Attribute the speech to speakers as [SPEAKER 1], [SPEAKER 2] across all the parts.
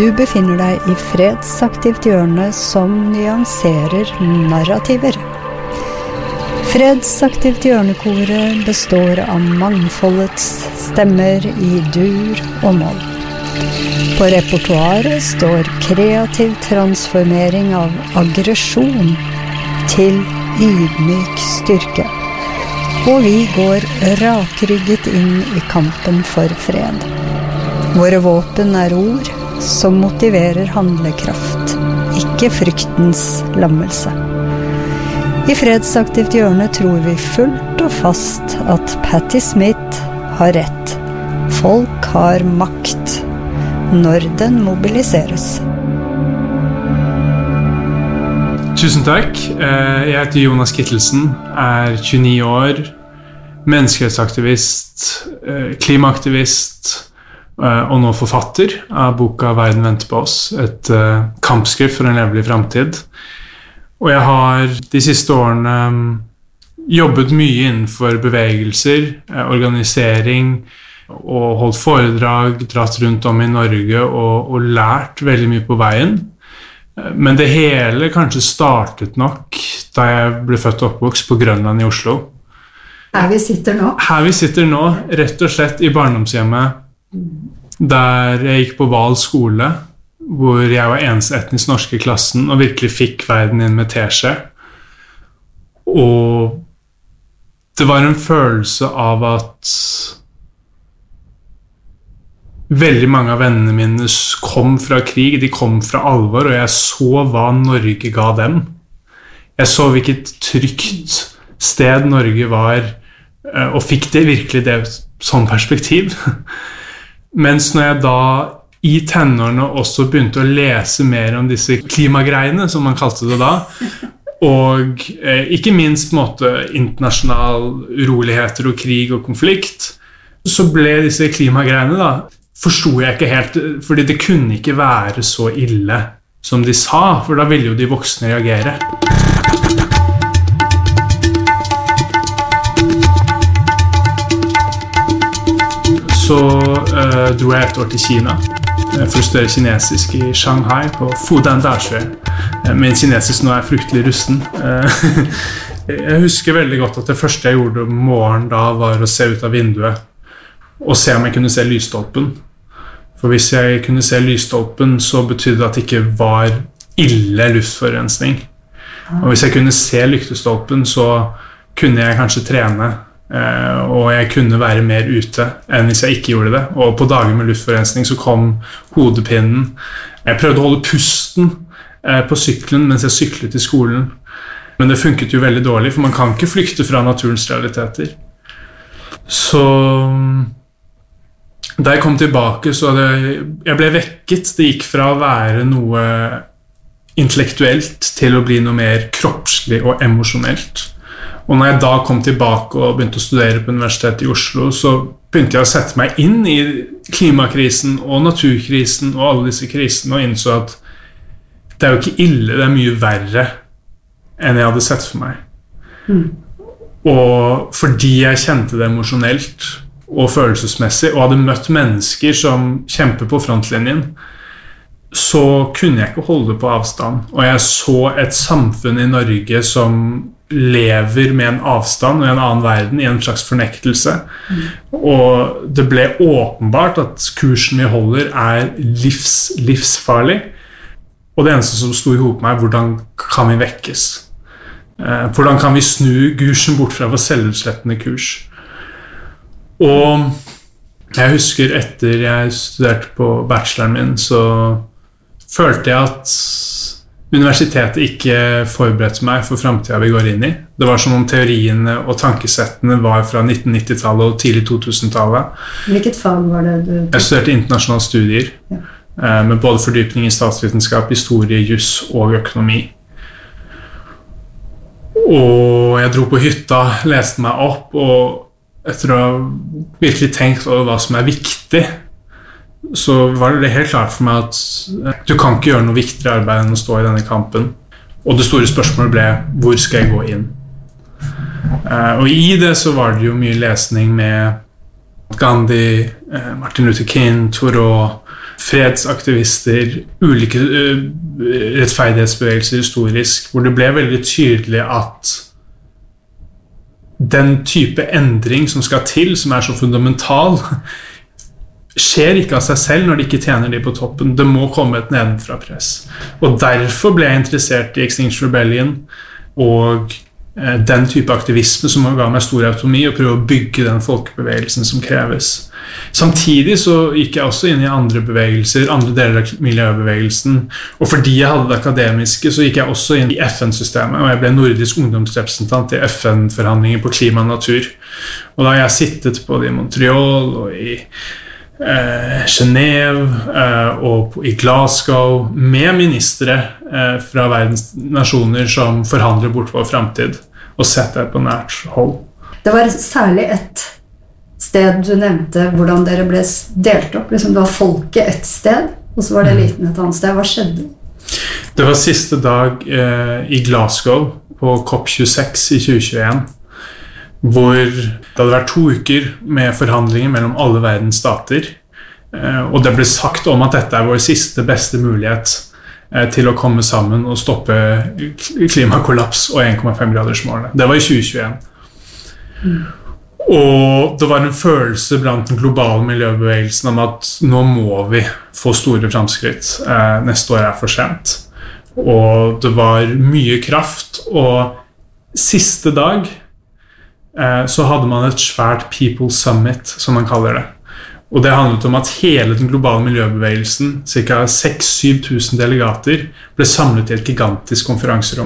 [SPEAKER 1] Du befinner deg i fredsaktivt hjørne som nyanserer narrativer. Fredsaktivt hjørnekoret består av mangfoldets stemmer i dur og moll. På repertoaret står kreativ transformering av aggresjon til ydmyk styrke. Og vi går rakrygget inn i kampen for fred. Våre våpen er ord som motiverer handlekraft, ikke fryktens lammelse. I fredsaktivt hjørne tror vi fullt og fast at Patti Smith har rett. Folk har makt når den mobiliseres.
[SPEAKER 2] Tusen takk. Jeg heter Jonas Kittelsen, er 29 år, menneskerettsaktivist, klimaaktivist og nå forfatter av boka «Verden venter på oss», et kampskrift for en levelig fremtid. Og jeg har de siste årene jobbet mye innenfor bevegelser, organisering, og holdt foredrag, dratt rundt om i Norge og lært veldig mye på veien. Men det hele kanskje startet nok da jeg ble født og oppvokst på Grønland i Oslo.
[SPEAKER 1] Her vi sitter nå?
[SPEAKER 2] Her vi sitter nå, rett og slett i barndomshjemmet, der jeg gikk på Val skole, hvor jeg var eneste etnisk norske i klassen og virkelig fikk verden inn med teskje. Og det var en følelse av at veldig mange av vennene mine kom fra krig, de kom fra alvor, og jeg så hva Norge ga dem. Jeg så hvilket trygt sted Norge var, og fikk det virkelig det som perspektiv. Mens når jeg da i tenårene også begynte å lese mer om disse klimagreiene, som man kalte det da, og ikke minst internasjonal uroligheter og krig og konflikt, så ble disse klimagreiene da, forstod jeg ikke helt, fordi det kunne ikke være så ille som de sa, for da ville jo de voksne reagere. Så dro jeg et år til Kina for å studere kinesisk i Shanghai på Fudan Daxue. Min kinesisk nå er fryktelig rusten. Jeg husker veldig godt at det første jeg gjorde om morgenen da var å se ut av vinduet og se om jeg kunne se lysstolpen. For hvis jeg kunne se lysstolpen, så betydde det at det ikke var ille luftforurensning. Og hvis jeg kunne se lyktestolpen, så kunne jeg kanskje trene, og jeg kunne være mer ute enn hvis jeg ikke gjorde det. Og på dager med luftforurensning så kom hodepinnen. Jeg prøvde å holde pusten på syklen mens jeg syklet til skolen. Men det funket jo veldig dårlig, for man kan ikke flykte fra naturens realiteter. Så da jeg kom tilbake, så jeg ble vekket. Det gikk fra å være noe intellektuelt til å bli noe mer kroppslig og emosjonelt. Og når jeg da kom tilbake og begynte å studere på Universitetet i Oslo, så begynte jeg å sette meg inn i klimakrisen og naturkrisen og alle disse krisene, og innså at det er jo ikke ille, det er mye verre enn jeg hadde sett for meg. Og fordi jeg kjente det emosjonelt og følelsesmessig, og hadde møtt mennesker som kjemper på frontlinjen, så kunne jeg ikke holde på avstand. Og jeg så et samfunn i Norge som lever med en avstand og i en annen verden, i en slags fornektelse. Og det ble åpenbart at kursen vi holder er livsfarlig. Og det eneste som stod i hodet på meg, hvordan kan vi vekkes? Hvordan kan vi snu kursen bort fra vår selvutslettende kurs? Og jeg husker etter jeg studerte på bacheloren min, så følte jeg at universitetet ikke forberedte meg for fremtiden vi går inn i. Det var som om teoriene og tankesettene var fra 1990-tallet og tidlig 2000-tallet.
[SPEAKER 1] Hvilket fag var det du...
[SPEAKER 2] Jeg studerte internasjonale studier, med både fordypning i statsvitenskap, historie, juss og økonomi. Og jeg dro på hytta, leste meg opp, og etter å ha virkelig tenkt over hva som er viktig, så var det helt klart for meg at du kan ikke gjøre noe viktigere arbeid enn å stå i denne kampen. Og det store spørsmålet ble, hvor skal jeg gå inn? Og i det så var det jo mye lesning med Gandhi, Martin Luther King, Thoreau, fredsaktivister, ulike rettferdighetsbevegelser historisk, hvor det ble veldig tydelig at den type endring som skal til, som så fundamental, skjer ikke av seg selv når de ikke tjener de på toppen. Det må komme et nedenfra press. Og derfor ble jeg interessert i Extinction Rebellion og den type aktivisme som ga meg stor autonomi og prøve å bygge den folkebevegelsen som kreves. Samtidig så gikk jeg også inn i andre bevegelser, andre deler av miljøbevegelsen, og fordi jeg hadde det akademiske, så gikk jeg også inn i FN-systemet, og jeg ble nordisk ungdomsrepresentant i FN-forhandlinger på klima og natur. Og da har jeg sittet både i Montreal og i Genève og i Glasgow med ministre fra verdens nasjoner som forhandler bort vår fremtid og sett det på nært hold.
[SPEAKER 1] Det var særlig et sted du nevnte hvordan dere ble delt opp. Liksom, det var folket et sted, og så var det eliten et annet sted. Hva skjedde?
[SPEAKER 2] Det var siste dag i Glasgow på COP26 i 2021, hvor det hadde vært 2 uker med forhandlinger mellom alle verdens stater, og det ble sagt om at dette vår siste beste mulighet til å komme sammen og stoppe klimakollaps og 1,5 gradersmålene. Det var i 2021. Og det var en følelse blant den globale miljøbevegelsen om at nå må vi få store fremskritt. Neste år for sent. Og det var mye kraft, og siste dag så hadde man et svært People Summit, som man kaller det. Og det handlet om at hele den globale miljøbevegelsen, ca. 6-7 000 delegater, ble samlet i et gigantisk konferanserom.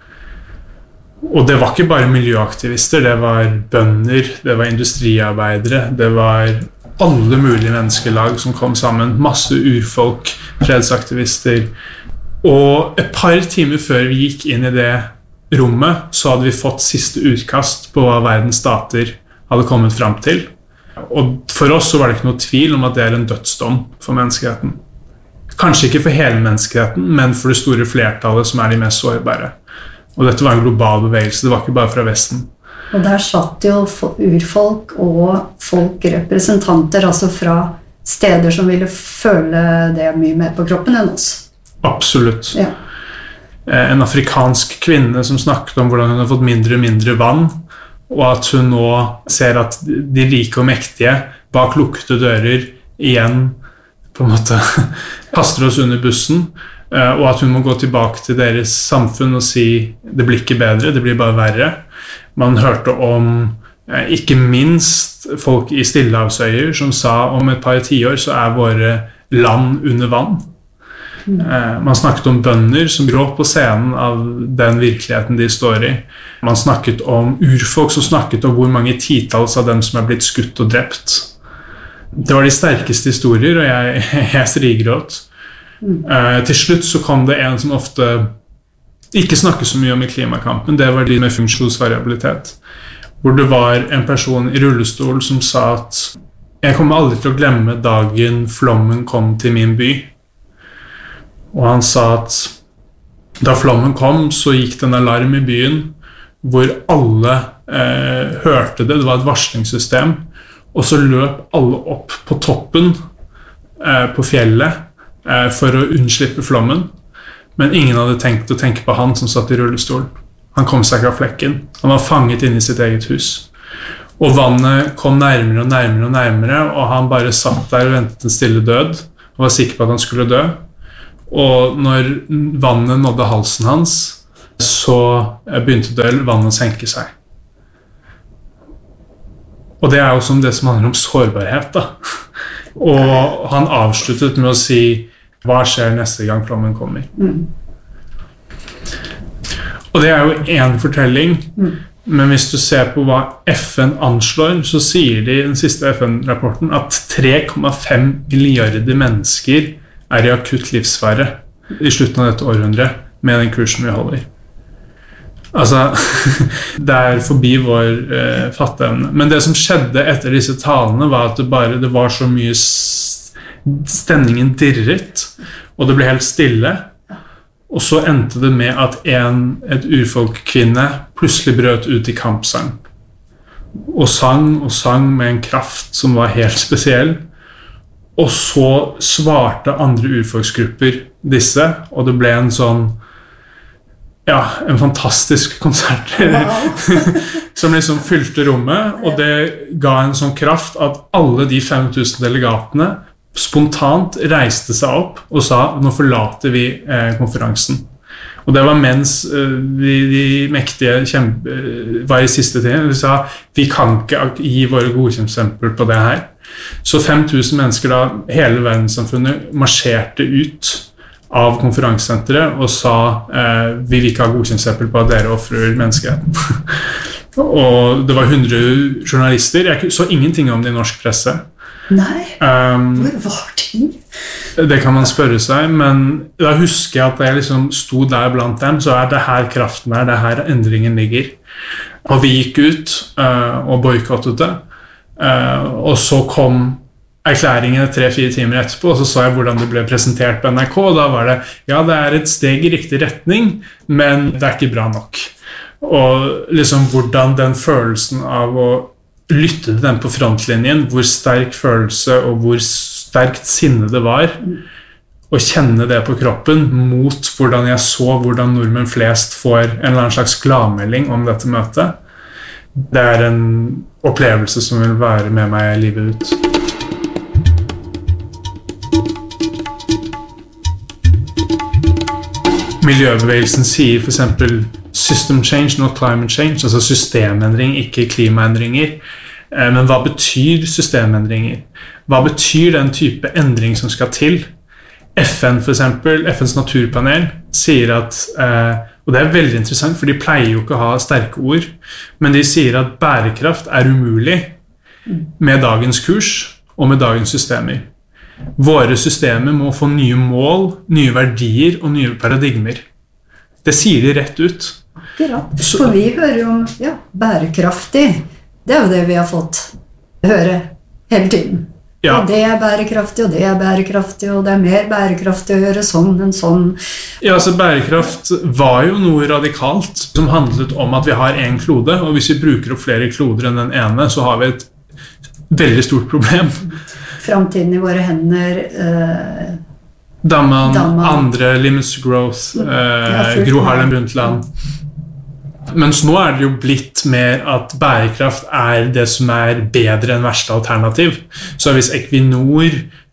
[SPEAKER 2] Og det var ikke bare miljøaktivister, det var bønder, det var industriarbeidere, det var alle mulige menneskelag som kom sammen, masse urfolk, fredsaktivister. Og et par timer før vi gikk inn i det rommet, så hadde vi fått siste utkast på hva verdens stater hadde kommet frem til. Og for oss så var det ikke noe tvil om at det en dødsdom for menneskeheten. Kanskje ikke for hele menneskeheten, men for det store flertallet som de mest sårbare. Og dette var en global bevegelse, det var ikke bare fra Vesten.
[SPEAKER 1] Og der satt jo urfolk og folkerepresentanter, altså fra steder som ville føle det mye mer på kroppen enn oss.
[SPEAKER 2] Absolutt.
[SPEAKER 1] Ja.
[SPEAKER 2] En afrikansk kvinne som snakket om hvordan hun har fått mindre og mindre vann, og at hun nå ser at de rike og mektige bak lukkede dører igjen på en måte kaster oss under bussen, og at hun må gå tilbake til deres samfunn og si det blir ikke bedre, det blir bare verre. Man hørte om ikke minst folk i Stillehavsøyer som sa om et par tiår så våre land under vann. Man snakket om bønder som gråt på scenen av den virkeligheten de står i. Man snakket om urfolk som snakket om hvor mange titalls av dem som blitt skutt og drept. Det var de sterkeste historier, og jeg strigråt. Til slutt så kom det en som ofte ikke snakker så mye om i klimakampen. Det var de med funksjonsvariabilitet. Hvor det var en person i rullestol som sa at jeg kommer aldri til å glemme dagen flommen kom til min by. Og han sa at da flommen kom, så gikk det en alarm i byen, hvor alle hørte det. Det var et varslingssystem. Og så løp alle opp på toppen på fjellet for å unnslippe flommen. Men ingen hadde tenkt å tenke på han som satt i rullestol. Han kom seg ikke av flekken. Han var fanget inne i sitt eget hus. Og vannet kom nærmere og nærmere og nærmere, og han bare satt der og ventet en stille død, og var sikker på at han skulle dø. Og når vannet nådde halsen hans, så begynte vannet å senke seg. Og det jo som det som handler om sårbarhet da. Og han avsluttet med å si, hva skjer neste gang flommen kommer? Og det jo en fortelling, men hvis du ser på hva FN anslår, så sier de i den siste FN-rapporten at 3,5 milliarder mennesker i akutt livsfare i slutten av dette århundret med den kursen vi holder. Altså, det forbi vår fatteevne. Men det som skjedde etter disse talene var at det var så mye stemningen dirret, og det ble helt stille. Og så endte det med at et urfolkkvinne plutselig brøt ut i kampsang. Og sang med en kraft som var helt spesiell. Og så svarte andre urfolksgrupper disse, og det ble en sånn, ja, en fantastisk konsert som liksom fylte rommet, og det ga en sånn kraft at alle de 5000 delegatene spontant reiste seg opp og sa, nå forlater vi konferansen. Og det var mens de mektige var i siste tiden. De sa, vi kan ikke gi våre godkjentstempler på det her. Så 5000 mennesker da, hele verdenssamfunnet, marsjerte ut av konferansesenteret og sa, vi vil ikke ha godkjentstempel på at dere offrer menneskeheten. Og det var 100 journalister. Jeg så ingenting om det i norsk presse.
[SPEAKER 1] Nei, hvor var de?
[SPEAKER 2] Det kan man spørre seg, men da husker jeg at jeg liksom sto der blant dem, så det her kraften det her endringen ligger. Og vi gikk ut og boykottet det, og så kom erklæringen 3-4 timer etterpå, og så så jeg hvordan det ble presentert på NRK, og da var det, ja, det et steg i riktig retning, men det ikke bra nok. Og liksom hvordan den følelsen av å lytte til den på frontlinjen, hvor sterk følelse og hvor sterkt sinne det var, å kjenne det på kroppen mot hvordan jeg så hvordan nordmenn flest får en eller annen slags gladmelding om dette møtet. Det en opplevelse som vil være med meg livet ut. Miljøbevegelsen sier for eksempel system change, not climate change, altså systemendring, ikke klimaendringer. Men hva betyr systemendringer? Hva betyr den type endring som skal til? FN for eksempel, FNs naturpanel, sier at, og det veldig interessant, for de pleier jo ikke å ha sterke ord, men de sier at bærekraft umulig med dagens kurs og med dagens systemer. Våre systemer må få nye mål, nye verdier og nye paradigmer. Det sier de rett ut.
[SPEAKER 1] Akkurat, for vi hører jo om bærekraftig. Det jo det vi har fått høre hele tiden. Ja. Og det bærekraftig, og det bærekraftig, og det mer bærekraftig å gjøre sånn enn sånn.
[SPEAKER 2] Ja, altså bærekraft var jo noe radikalt som handlet om at vi har en klode, og hvis vi bruker opp flere kloder enn den ene, så har vi et veldig stort problem.
[SPEAKER 1] Framtiden i våre hender...
[SPEAKER 2] Damman, andre, Limits to Growth, Gro Harlem Brundtland. Mens nå det jo blitt mer at bærekraft det som bedre enn verste alternativ. Så hvis Equinor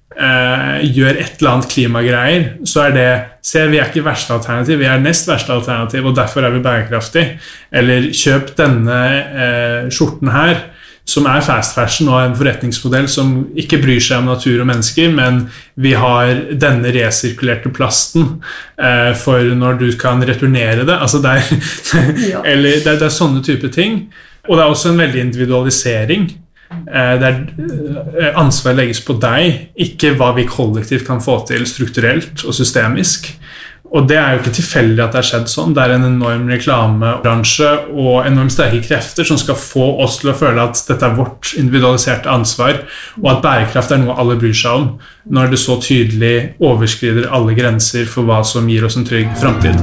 [SPEAKER 2] gjør et eller annet klimagreier, så det, se, vi ikke verste alternativ, vi nest verste alternativ, og derfor vi bærekraftig. Eller kjøp denne skjorten her, som fast fashion og en forretningsmodell som ikke bryr seg om natur og mennesker, men vi har denne resirkulerte plasten for når du kan returnere det. Altså ja. Eller det sånne type ting. Og det også en veldig individualisering. Der ansvar legges på deg, ikke hva vi kollektivt kan få til strukturelt og systemisk. Og det jo ikke tilfeldig at det skjedd sånn. Det en enorm reklamebransje og enormt sterke krefter som skal få oss til å føle at dette vårt individualiserte ansvar, og at bærekraft noe alle bryr seg om, når det så tydelig overskrider alle grenser for hva som gir oss en trygg fremtid.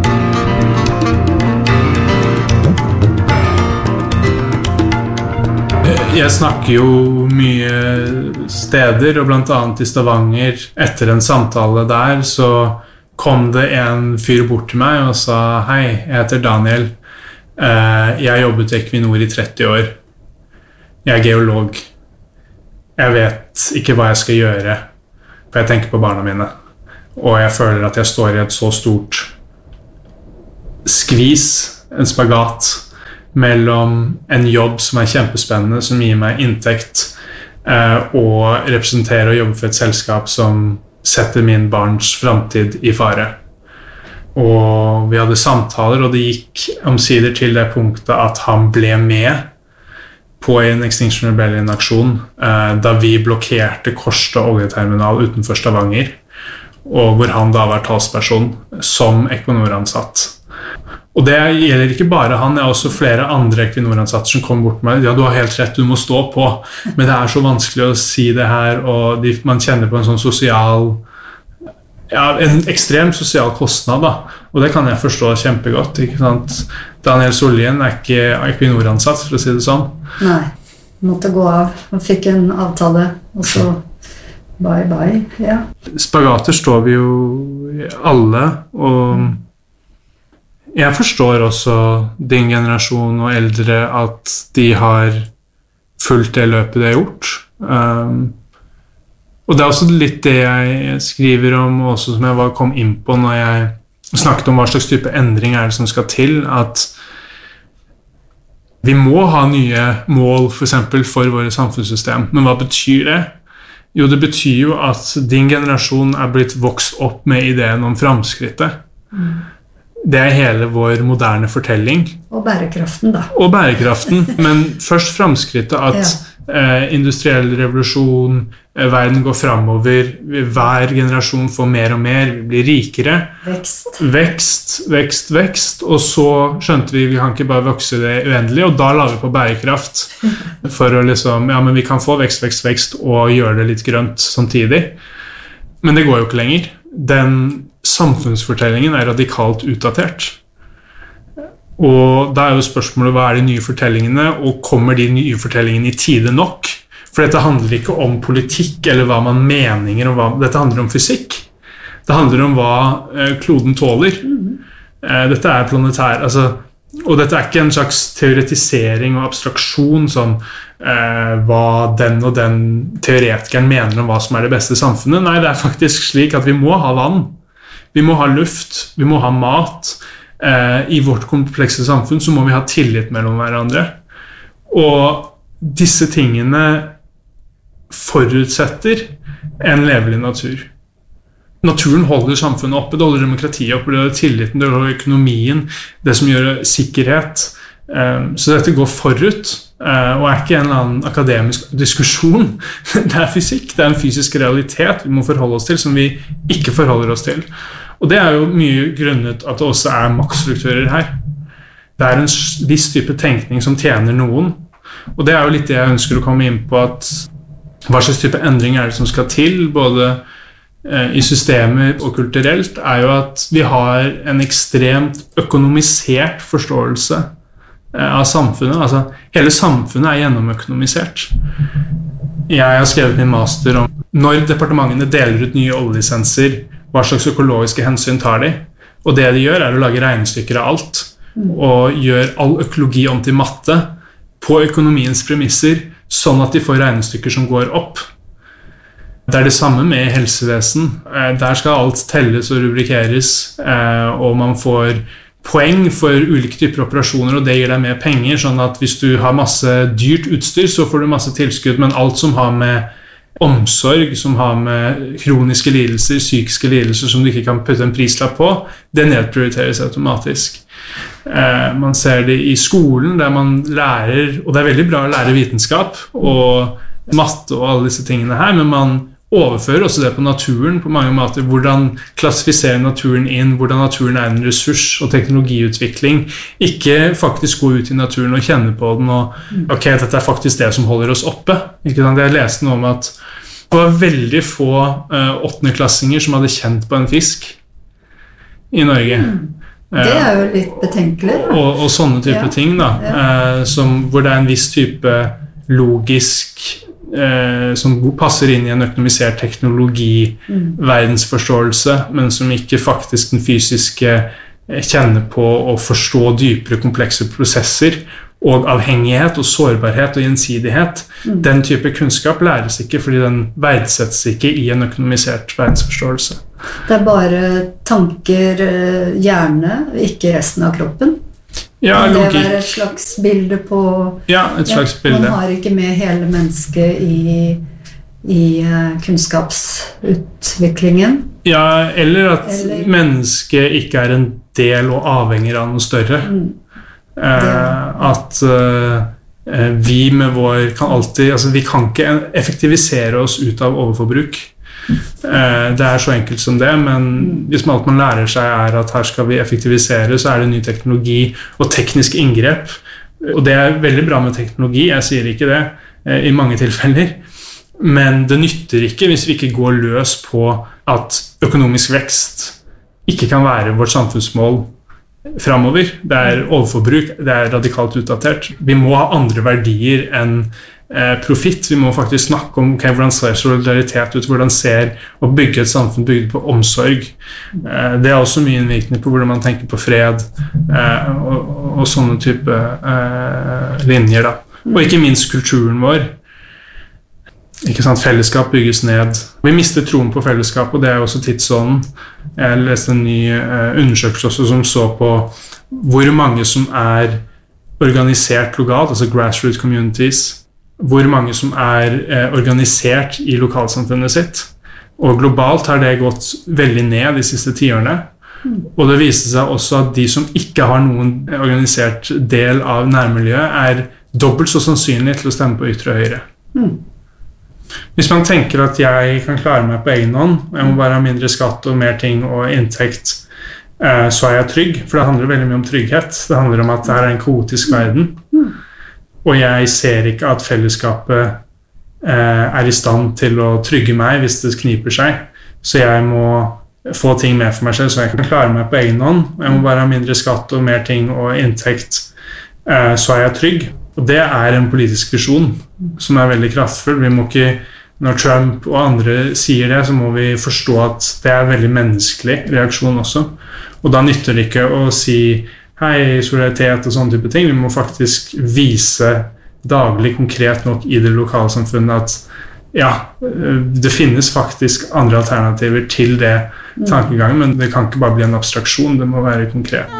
[SPEAKER 2] Jeg snakker jo mye steder, og blant annet i Stavanger. Etter en samtale der så kom det en fyr bort til meg og sa, hei, jeg heter Daniel. Jeg har jobbet i Equinor i 30 år. Jeg geolog. Jeg vet ikke hva jeg skal gjøre, for jeg tenker på barna mine. Og jeg føler at jeg står i et så stort skvis, en spagat, mellom en jobb som kjempespennende, som gir meg inntekt, og representere og jobbe for et selskap som setter min barns fremtid i fare. Og vi hadde samtaler, og det gikk omsider til det punktet at han ble med på en Extinction Rebellion-aksjon da vi blokkerte Kårstø oljeterminal utenfor Stavanger, og hvor han da var talsperson som Equinor-ansatt. Og det gjelder ikke bare han, også flere andre Equinor-ansatte som kom bort med, ja, du har helt rett, du må stå på, men det så vanskelig å si det her, og man kjenner på en sånn sosial, ja, en ekstrem sosial kostnad da, og det kan jeg forstå kjempegodt, ikke sant? Daniel Solien ikke Equinor-ansatt, for å si det sånn.
[SPEAKER 1] Nei, måtte gå av, han fikk en avtale, og så Bye bye, ja.
[SPEAKER 2] Spagater står vi jo alle, og jeg forstår også din generasjon og eldre at de har fulgt det løpet de har gjort. Og det er også litt det jeg skriver om, og også som jeg kom inn på når jeg snakket om hva slags type endring er det som skal til, at vi må ha nye mål for eksempel for våre samfunnssystem. Men hva betyr det? Jo, det betyr jo at din generasjon er blitt vokst opp med ideen om framskrittet. Det er hele vår moderne fortelling.
[SPEAKER 1] Og bærekraften da.
[SPEAKER 2] Og bærekraften, men først framskrittet at industriell revolusjon, verden går fremover, hver generasjon får mer og mer, vi blir rikere. Vekst, og så skjønte vi kan ikke bare vokse det uendelig, og da la vi på bærekraft for å liksom, ja, men vi kan få vekst og gjøre det litt grønt samtidig. Men det går jo ikke lenger. Den samfunnsfortellingen er radikalt utdatert. Og da er jo spørsmålet, hva er de nye fortellingene, og kommer de nye fortellingene i tide nok? For dette handler ikke om politikk eller hva man meninger om, dette handler om fysikk. Det handler om hva kloden tåler. Dette er planetær, og dette er ikke en slags teoretisering og abstraksjon som hva den og den teoretikeren mener om hva som er det beste samfunnet. Nei, det er faktisk slik at vi må ha vann, vi må ha luft, vi må ha mat. I vårt komplekse samfunn så må vi ha tillit mellom hverandre. Og disse tingene forutsetter en levelig natur. Naturen holder samfunnet oppe, det holder demokratiet oppe, det holder tilliten, det holder økonomien, det som gjør sikkerhet. Så dette går forut, og er ikke en eller annen akademisk diskusjon. Det er fysikk, det er en fysisk realitet vi må forholde oss til, som vi ikke forholder oss til. Og det er jo mye grunnet at det også er maktstrukturer her. Det er en viss type tenkning som tjener noen, og det er jo litt det jeg ønsker å komme inn på, at hva slags type endring er det som skal til, både i systemer og kulturelt, er jo at vi har en ekstremt økonomisert forståelse av samfunnet. Hele samfunnet er gjennomøkonomisert. Jeg har skrevet min master om når departementene deler ut nye oljelisenser, hva slags økologiske hensyn tar de? Og det de gjør er å lage regnestykker av alt, og gjør all økologi om til matte på økonomiens premisser, sånn at de får regnestykker som går opp. Det er det samme med helsevesen. Der skal alt telles og rubrikeres, og man får poeng for ulike typer operasjoner, og det gir deg mer penger, sånn at hvis du har masse dyrt utstyr, så får du masse tilskudd, men alt som har med omsorg, som har med kroniske lidelser, psykiske lidelser som du ikke kan putte en prislapp på, det nedprioriteres automatisk. Man ser det i skolen, der man lærer, og det er veldig bra å lære vitenskap og matte og alle disse tingene her, men man overfører også det på naturen på mange måter. Hvordan klassifisere naturen inn, hvordan naturen er en ressurs og teknologiutvikling. Ikke faktisk gå ut i naturen og kjenne på den, og ok, dette er faktisk det som holder oss oppe. Ikke sant? Jeg leste noe om at det var veldig få 8.-klassinger som hadde kjent på en fisk i Norge.
[SPEAKER 1] Det er jo litt betenkelig.
[SPEAKER 2] Og sånne type ting da, hvor det er en viss type logisk som passer inn i en økonomisert teknologi, verdensforståelse, men som ikke faktisk den fysiske kjenner på å forstå dypere komplekse prosesser, og avhengighet og sårbarhet og gjensidighet. Den type kunnskap læres ikke, fordi den verdsettes ikke i en økonomisert verdensforståelse.
[SPEAKER 1] Det er bare tanker, hjerne, ikke resten av kroppen.
[SPEAKER 2] Ja,
[SPEAKER 1] kan det være et slags bilde på...
[SPEAKER 2] Ja, et slags bilde.
[SPEAKER 1] Man har ikke med hele mennesket i kunnskapsutviklingen.
[SPEAKER 2] Ja, eller at mennesket ikke er en del og avhenger av noe større. At vi med vår kan alltid... vi kan ikke effektivisere oss ut av overforbruk. Det er så enkelt som det, men hvis alt man lærer seg er at her skal vi effektivisere, så er det ny teknologi og teknisk inngrep, og det er veldig bra med teknologi, jeg sier ikke det i mange tilfeller, men det nytter ikke hvis vi ikke går løs på at økonomisk vekst ikke kan være vårt samfunnsmål fremover. Det er overforbruk, det er radikalt utdatert. Vi må ha andre verdier enn profitt. Vi må faktisk snakke om hvordan ser solidaritet ut, hvordan ser å bygge et samfunn bygget på omsorg. Det også mye innvirkende på hvordan man tenker på fred og sånne type linjer da. Og ikke minst kulturen vår. Ikke sant? Fellesskap bygges ned. Vi mister troen på fellesskap, og det jo også tidsånden. Jeg leste en ny undersøkelse også som så på hvor mange som organisert lokalt, altså grassroots communities, hvor mange som organisert i lokalsamfunnet sitt. Og globalt har det gått veldig ned de siste 10 årene. Og det viste seg også at de som ikke har noen organisert del av nærmiljøet, dobbelt så sannsynlig til å stemme på ytre og høyre. Hvis man tenker at jeg kan klare meg på egen hånd, og jeg må bare ha mindre skatt og mer ting og inntekt, så jeg trygg, for det handler veldig mye om trygghet. Det handler om at det her en kaotisk verden, og jeg ser ikke at fellesskapet i stand til å trygge meg hvis det kniper seg, så jeg må få ting med for meg selv, så jeg kan klare meg på egen hånd, og jeg må bare ha mindre skatt og mer ting og inntekt, så jeg trygg. Og det en politisk visjon som veldig kraftfull. Vi må ikke, når Trump og andre sier det, så må vi forstå at det en veldig menneskelig reaksjon også. Og da nytter det ikke å si hei, solidaritet og sånne type ting. Vi må faktisk vise daglig, konkret nok i det lokalsamfunnet at ja, det finnes faktisk andre alternativer til det tankegangen, men det kan ikke bare bli en abstraksjon, det må være konkret.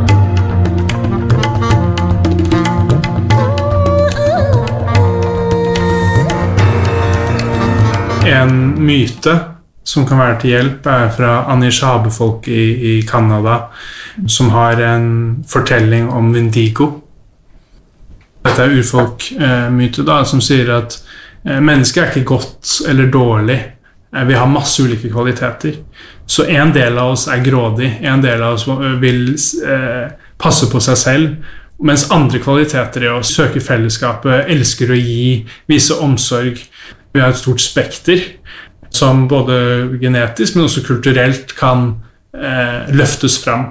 [SPEAKER 2] En myte som kan være til hjelp fra Anishinaabe-folk i Canada, som har en fortelling om Wendigo. Dette urfolk-myte da, som sier at mennesket ikke godt eller dårlig. Vi har masse ulike kvaliteter. Så en del av oss grådig, en del av oss vil passe på seg selv, mens andre kvaliteter i oss søker fellesskapet, elsker å gi, vise omsorg. Vi har et stort spekter som både genetisk, men også kulturelt kan løftes fram.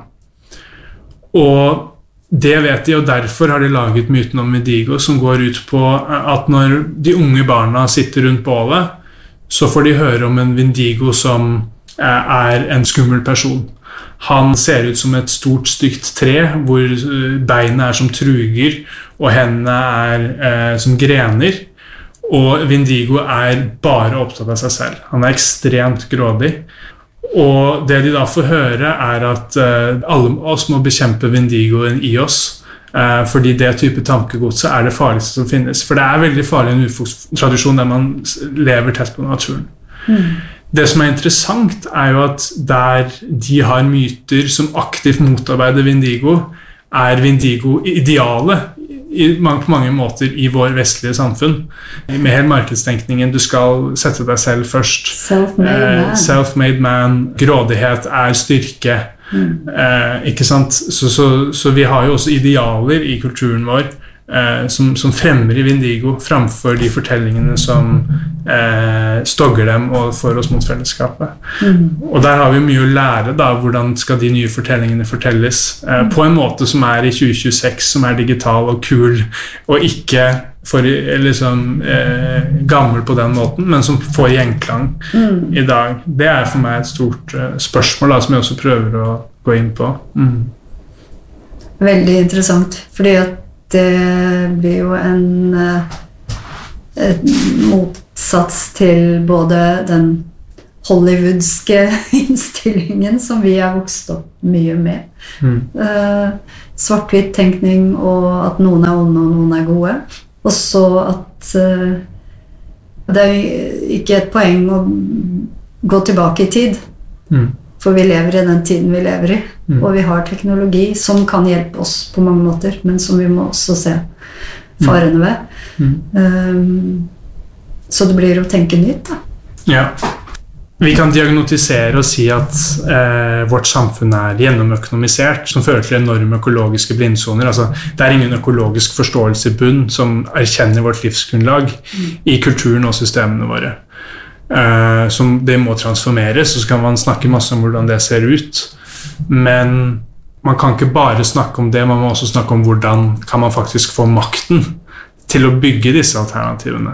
[SPEAKER 2] Og det vet de, og derfor har de laget myten om Wendigo, som går ut på at når de unge barna sitter rundt bålet, så får de høre om en Wendigo som en skummel person. Han ser ut som et stort, stygt tre, hvor beina som truger, og hendene som grener. Og Wendigo bare opptatt av seg selv. Han ekstremt grådig. Og det de da får høre at alle oss må bekjempe Wendigoen i oss, fordi det type tankegodset det farligste som finnes. For det veldig farlig en urfolkstradisjon der man lever tett på naturen. Det som interessant jo at der de har myter som aktivt motarbeider Wendigo, Wendigo idealet på mange måter i vår vestlige samfunn. Med hele markedstenkningen, du skal sette deg selv først. Self-made man. Grådighet styrke. Ikke sant? Så vi har jo også idealer i kulturen vår som fremmer i Wendigo framfor de fortellingene som stogger dem og får oss mot fellesskapet. Og der har vi mye å lære da, hvordan skal de nye fortellingene fortelles på en måte som i 2026, som digital og kul, og ikke liksom, gammel på den måten, men som får gjenklang i dag. Det for meg et stort spørsmål da, som jeg også prøver å gå inn på.
[SPEAKER 1] Veldig interessant, fordi at det blir jo en motsats til både den hollywoodske innstillingen som vi vokst opp mye med. Svart-hvitt tenkning, og at noen onde og noen gode. Og så at det ikke et poeng å gå tilbake i tid. For vi lever i den tiden vi lever i, og vi har teknologi som kan hjelpe oss på mange måter, men som vi må også se farene ved. Så det blir å tenke nytt da.
[SPEAKER 2] Ja. Vi kan diagnotisere og si at vårt samfunn gjennomøkonomisert, som fører til enorme økologiske blindsoner. Altså, det ingen økologisk forståelse i bunn som erkjenner vårt livsgrunnlag i kulturen og systemene våre. Som det må transformeres, og så kan man snakke masse om hvordan det ser ut, men man kan ikke bare snakke om det, man må også snakke om hvordan kan man faktisk få makten til å bygge disse alternativene.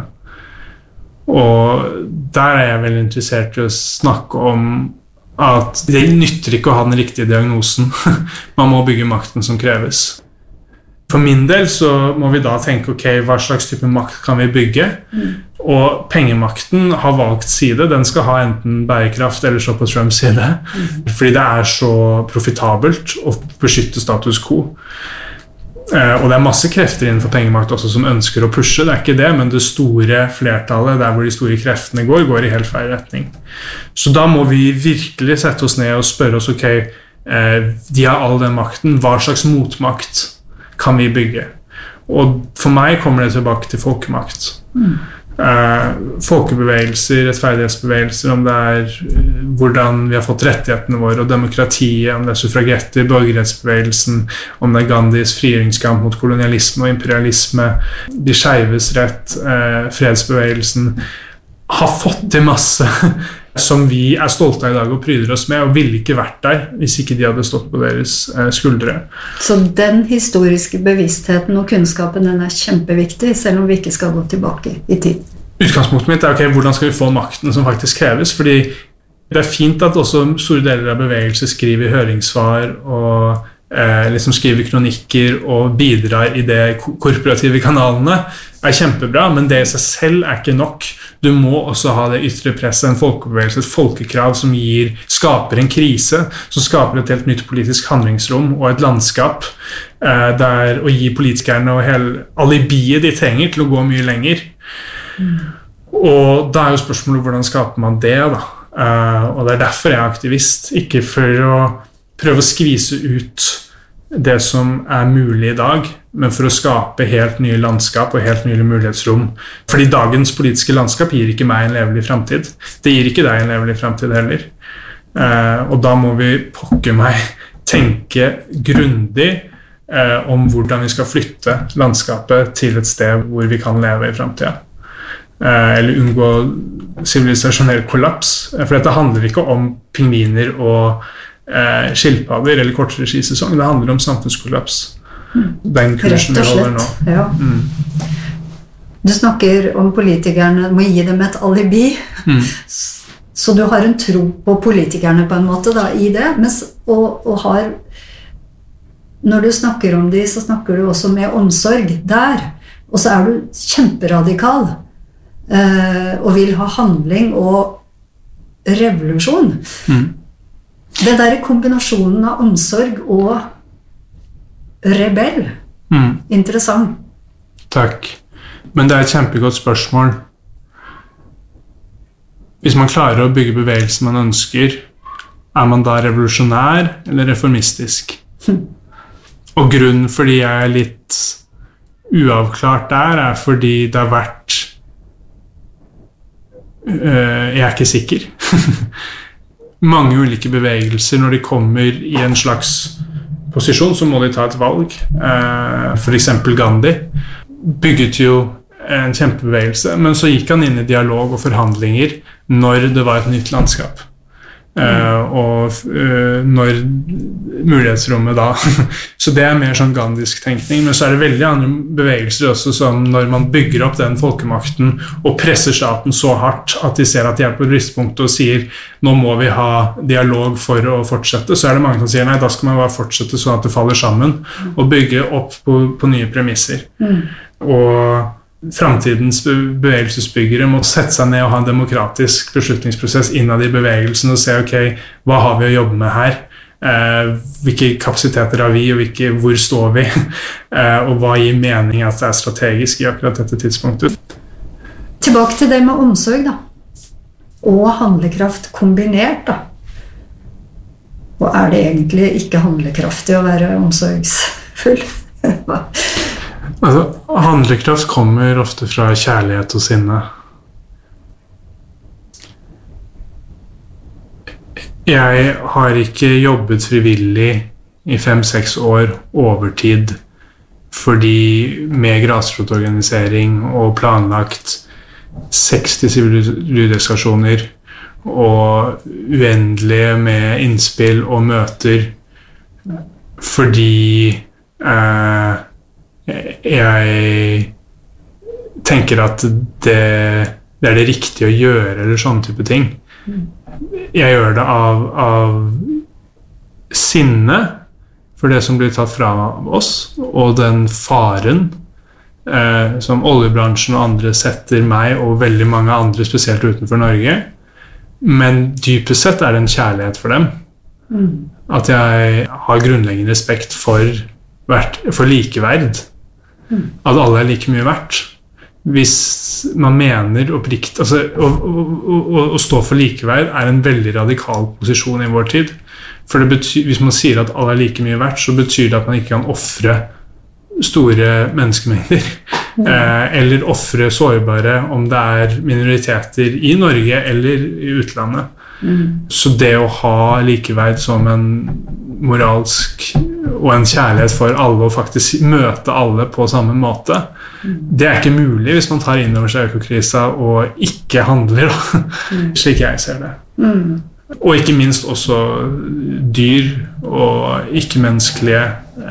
[SPEAKER 2] Og der er jeg veldig interessert i å snakke om at det nytter ikke å ha den riktige diagnosen. Man må bygge makten som kreves. For min del så må vi da tenke, ok, hva slags type makt kan vi bygge? Og pengemakten har valgt side. Den skal ha enten bærekraft eller så på Trumps side. Fordi det er så profitabelt å beskytte status quo. Og det er masse krefter innenfor pengemakt også som ønsker å pushe, det er ikke det, men det store flertallet, der hvor de store kreftene går i helt feil retning. Så da må vi virkelig sette oss ned og spørre oss, ok, de har all den makten, hva slags motmakt kan vi bygge? Og for meg kommer det tilbake til folkemakt. Folkebevegelser, rettferdighetsbevegelser, om det er hvordan vi har fått rettighetene våre og demokratiet, om det er suffragetter, borgerrettsbevegelsen, om det er Gandhis frigjøringskamp mot kolonialisme og imperialisme, de skeives rett, fredsbevegelsen, har fått til masse som vi er stolte av i dag og pryder oss med, og ville ikke vært der hvis ikke de hadde stått på deres skuldre.
[SPEAKER 1] Så den historiske bevisstheten og kunnskapen, den er kjempeviktig, selv om vi ikke skal gå tilbake i tid.
[SPEAKER 2] Utgangspunktet mitt er, ok, hvordan skal vi få makten som faktisk kreves? Fordi det er fint at også store deler av bevegelse skriver høringssvar og liksom skriver kronikker og bidrar i de korporative kanalene, er kjempebra, men det i seg selv er ikke nok. Du må også ha det ytre presset, en folkebevegelse, et folkekrav som skaper en krise, som skaper et helt nytt politisk handlingsrom og et landskap der å gi politikerne og hele alibiet de trenger til å gå mye lenger. Og da er jo spørsmålet hvordan skaper man det da? Og det er derfor jeg er aktivist, ikke for å prøve å skvise ut det som er mulig i dag, men for å skape helt nye landskap og helt nye mulighetsrom. Fordi dagens politiske landskap gir ikke meg en levelig fremtid. Det gir ikke deg en levelig fremtid heller. Og da må vi pokke meg tenke grundig om hvordan vi skal flytte landskapet til et sted hvor vi kan leve i fremtiden. Eller unngå sivilisasjonell kollaps. For dette handler ikke om pingviner og skilpadder eller kortere skisesong. Det handler om samfunnskollaps. Den kursen vi holder nå.
[SPEAKER 1] Ja. Du snakker om politikerne, må gi dem et alibi. Så du har en tro på politikerne på en måte da, i det, og har, når du snakker om de, så snakker du også med omsorg der. Og så er du kjemperadikal og vil ha handling og revolusjon. Det der kombinasjonen av omsorg og rebell. Interessant.
[SPEAKER 2] Takk. Men det er et kjempegodt spørsmål. Hvis man klarer å bygge bevegelsen man ønsker, er man da revolusjonær eller reformistisk? Og grunnen fordi jeg er litt uavklart der, er fordi det har vært jeg er ikke sikker. Mange ulike bevegelser, når de kommer i en slags posisjon, så må de ta et valg. For eksempel Gandhi bygget jo en kjempebevegelse, men så gikk han inn i dialog og forhandlinger når det var et nytt landskap. Og når mulighetsrommet da så det er mer sånn gandisk tenkning, men så er det veldig andre bevegelser også, som når man bygger opp den folkemakten og presser staten så hardt at de ser at de er på bristepunktet og sier nå må vi ha dialog for å fortsette, så er det mange som sier nei, da skal man bare fortsette sånn at det faller sammen og bygge opp på nye premisser. Og fremtidens bevegelsesbyggere må sette seg ned og ha en demokratisk beslutningsprosess innad i bevegelsen og se, ok, hva har vi å jobbe med her? Hvilke kapasiteter har vi, og hvor står vi? Og hva gir mening at det er strategisk i akkurat dette tidspunktet?
[SPEAKER 1] Tilbake til det med omsorg da. Og handlekraft kombinert da. Og er det egentlig ikke handlekraftig å være omsorgsfull?
[SPEAKER 2] Altså, handlekraft kommer ofte fra kjærlighet og sinne. Jeg har ikke jobbet frivillig i 5-6 år overtid fordi med grasrotorganisering og planlagt 60 siviludestasjoner og uendelige med innspill og møter fordi jeg tenker at det er det riktige å gjøre, eller sånne type ting. Jeg gjør det av sinne for det som blir tatt fra oss, og den faren som oljebransjen og andre setter meg og veldig mange andre, spesielt utenfor Norge. Men dypest sett er det en kjærlighet for dem. At jeg har grunnleggende respekt for likeverd. At alle er like mye verdt. Hvis man mener oppriktig, altså, å stå for likeverd er en veldig radikal posisjon i vår tid. For det betyr, hvis man sier at alle er like mye verdt, så betyr det at man ikke kan offre store menneskemengder. Eller offre sårbare, om det er minoriteter i Norge eller i utlandet. Så det å ha likeverd som en moralsk og en kjærlighet for alle, og faktisk møte alle på samme måte, det er ikke mulig hvis man tar inn over seg økokrisa og ikke handler, slik jeg ser det. Og ikke minst også dyr og ikke-menneskelige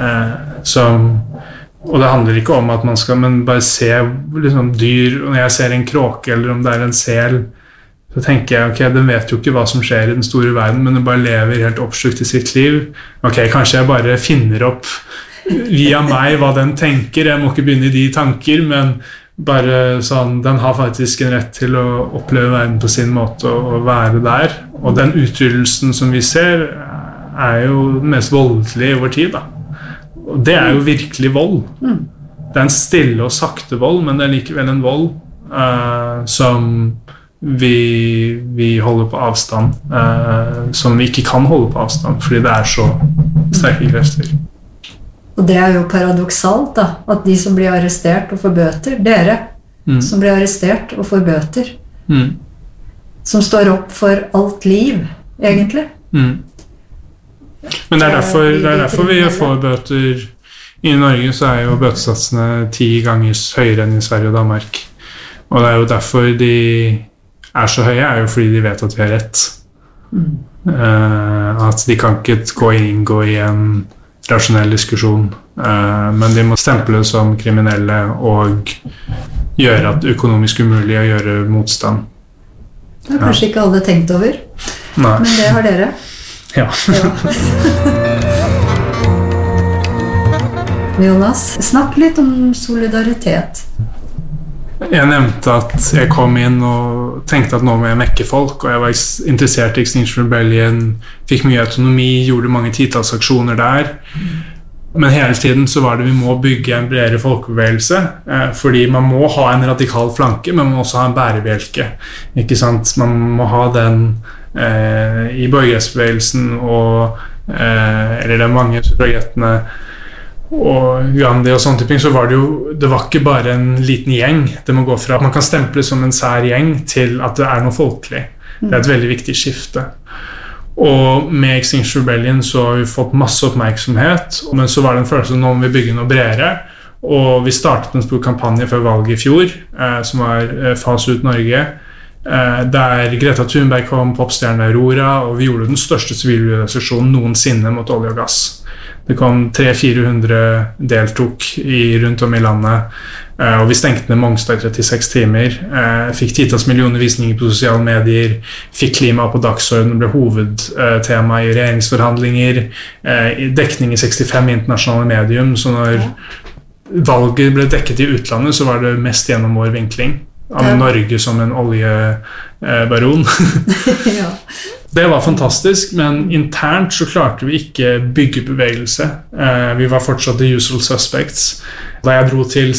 [SPEAKER 2] og det handler ikke om at man skal bare se liksom, dyr, og når jeg ser en kråke eller om det er en sel, så tenker jeg, ok, den vet jo ikke hva som skjer i den store verden, men den bare lever helt oppslukt i sitt liv. Ok, kanskje jeg bare finner opp via meg hva den tenker, jeg må ikke begynne i de tanker, men bare sånn, den har faktisk en rett til å oppleve verden på sin måte og være der. Og den utryddelsen som vi ser er jo den mest voldelige i vår tid, da. Og det er jo virkelig vold. Det er en stille og sakte vold, men det er likevel en vold som vi holder på avstand, som vi ikke kan holde på avstand, fordi det er så sterke krefter.
[SPEAKER 1] Og det er jo paradoksalt da, at de som blir arrestert og får bøter, dere som blir arrestert og får bøter, som står opp for alt liv, egentlig.
[SPEAKER 2] Men det er derfor vi får bøter. I Norge så er jo bøtesatsene 10 ganger høyere enn i Sverige og Danmark. Og det er jo derfor de er så høye, er jo fordi de vet at vi har rett. At de kan ikke inngå i en rasjonell diskusjon, men de må stemple som kriminelle og gjøre det økonomisk umulig å gjøre motstand.
[SPEAKER 1] Det har kanskje ikke alle tenkt over.
[SPEAKER 2] Nei.
[SPEAKER 1] Men det har dere.
[SPEAKER 2] Ja.
[SPEAKER 1] Jonas, snakk litt om solidaritet.
[SPEAKER 2] Jeg nevnte at jeg kom inn og tenkte at nå må jeg mekke folk, og jeg var interessert i Extinction Rebellion, fikk mye autonomi, gjorde mange titalls aksjoner der. Men hele tiden så var det vi må bygge en bredere folkebevegelse, fordi man må ha en radikal flanke, men man må også ha en bærebjelke. Ikke sant? Man må ha den i borgerrettsbevegelsen eller det mange suffragettene og Gandhi og sånne ting, så var det var ikke bare en liten gjeng. Det må gå fra at man kan stemple som en sær gjeng til at det er noe folkelig. Det er et veldig viktig skifte. Og med Extinction Rebellion så har vi fått masse oppmerksomhet, men så var det en følelse nå må vi bygge noe bredere, og vi startet en stor kampanje før valget i fjor, som var Fas ut Norge, der Greta Thunberg kom, popstjerne Aurora, og vi gjorde den største sivilorganisasjonen noensinne mot olje og gass. Det kom 300-400 deltok rundt om i landet, og vi stengte ned Mongstad i 36 timer, fikk 10 millioner visninger på sosiale medier, fikk klima på dagsordenen, ble hovedtema i regjeringsforhandlinger, dekning i 65 internasjonale medium, så når valget ble dekket i utlandet, så var det mest gjennom vår vinkling av Norge som en oljebaron.
[SPEAKER 1] Ja.
[SPEAKER 2] Det var fantastisk, men internt så klarte vi ikke bygge bevegelse. Vi var fortsatt the usual suspects. Da jeg dro til